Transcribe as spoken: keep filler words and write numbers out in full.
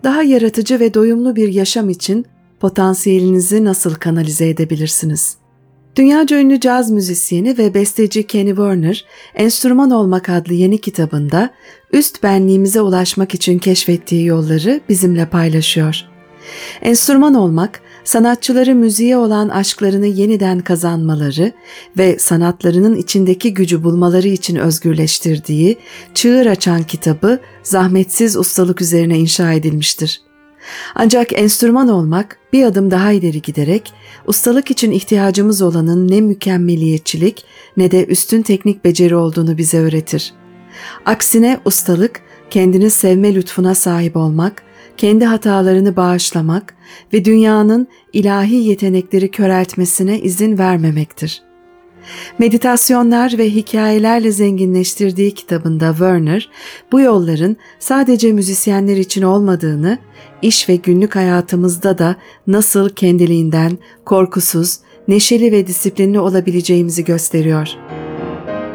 daha yaratıcı ve doyumlu bir yaşam için potansiyelinizi nasıl kanalize edebilirsiniz? Dünyaca ünlü caz müzisyeni ve besteci Kenny Werner, Enstrüman Olmak adlı yeni kitabında üst benliğimize ulaşmak için keşfettiği yolları bizimle paylaşıyor. Enstrüman olmak, sanatçıları müziğe olan aşklarını yeniden kazanmaları ve sanatlarının içindeki gücü bulmaları için özgürleştirdiği çığır açan kitabı zahmetsiz ustalık üzerine inşa edilmiştir. Ancak enstrüman olmak bir adım daha ileri giderek ustalık için ihtiyacımız olanın ne mükemmeliyetçilik ne de üstün teknik beceri olduğunu bize öğretir. Aksine ustalık, kendini sevme lütfuna sahip olmak, kendi hatalarını bağışlamak ve dünyanın ilahi yetenekleri köreltmesine izin vermemektir. Meditasyonlar ve hikayelerle zenginleştirdiği kitabında Werner, bu yolların sadece müzisyenler için olmadığını, iş ve günlük hayatımızda da nasıl kendiliğinden korkusuz, neşeli ve disiplinli olabileceğimizi gösteriyor.